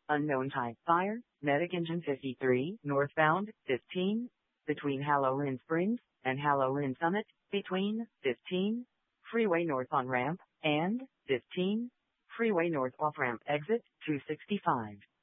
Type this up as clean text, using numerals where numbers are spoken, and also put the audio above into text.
Unknown type fire, Medic engine 53, northbound, 15, between Halloran Springs and Halloran Summit, between 15, freeway north on ramp, and 15, freeway north off ramp exit 265.